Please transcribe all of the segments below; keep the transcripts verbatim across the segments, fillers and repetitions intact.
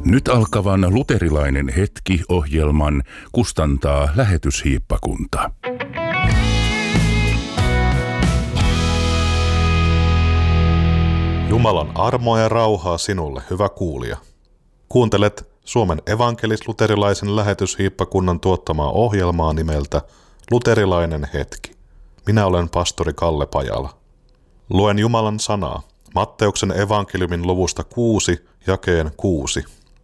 Nyt alkavan luterilainen hetki-ohjelman kustantaa Lähetyshiippakunta. Jumalan armoa ja rauhaa sinulle, hyvä kuulija. Kuuntelet Suomen evankelis-luterilaisen Lähetyshiippakunnan tuottamaa ohjelmaa nimeltä Luterilainen hetki. Minä olen pastori Kalle Pajala. Luen Jumalan sanaa Matteuksen evankeliumin luvusta kuusi, jakeen kuusi.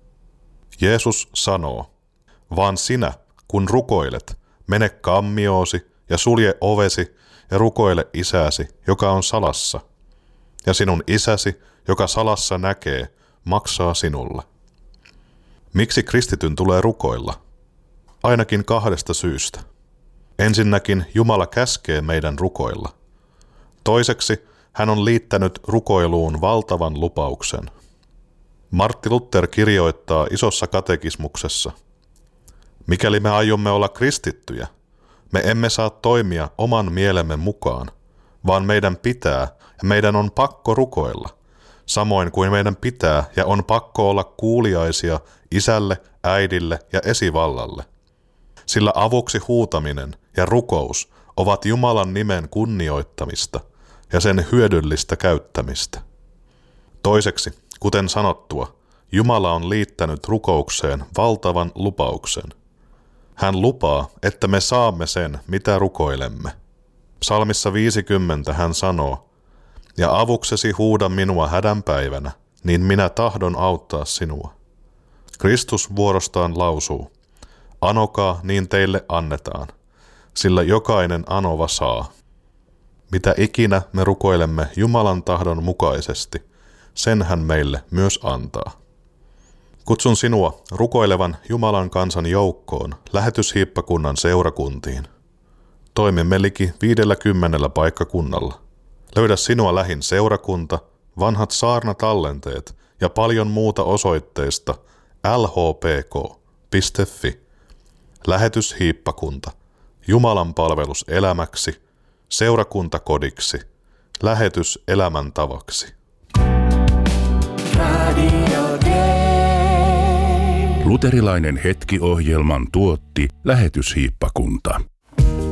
Jeesus sanoo, vaan sinä, kun rukoilet, mene kammioosi ja sulje ovesi ja rukoile isäsi, joka on salassa. Ja sinun isäsi, joka salassa näkee, maksaa sinulle. Miksi kristityn tulee rukoilla? Ainakin kahdesta syystä. Ensinnäkin Jumala käskee meidän rukoilla. Toiseksi hän on liittänyt rukoiluun valtavan lupauksen. Martti Luther kirjoittaa isossa katekismuksessa, mikäli me aiomme olla kristittyjä, me emme saa toimia oman mielemme mukaan, vaan meidän pitää ja meidän on pakko rukoilla, samoin kuin meidän pitää ja on pakko olla kuuliaisia isälle, äidille ja esivallalle. Sillä avuksi huutaminen ja rukous ovat Jumalan nimen kunnioittamista ja sen hyödyllistä käyttämistä. Toiseksi, kuten sanottua, Jumala on liittänyt rukoukseen valtavan lupauksen. Hän lupaa, että me saamme sen, mitä rukoilemme. Psalmissa viisikymmentä hän sanoo, ja avuksesi huuda minua hädän päivänä, niin minä tahdon auttaa sinua. Kristus vuorostaan lausuu, anokaa, niin teille annetaan, sillä jokainen anova saa. Mitä ikinä me rukoilemme Jumalan tahdon mukaisesti, sen hän meille myös antaa. Kutsun sinua rukoilevan Jumalan kansan joukkoon Lähetyshiippakunnan seurakuntiin. Toimimme liki viidelläkymmenellä paikkakunnalla. Löydä sinua lähin seurakunta, vanhat saarnatallenteet ja paljon muuta osoitteesta l h p k piste f i. Lähetyshiippakunta, Jumalan palvelus elämäksi, seurakuntakodiksi, lähetys elämäntavaksi. Luterilainen hetki-ohjelman tuotti Lähetyshiippakunta.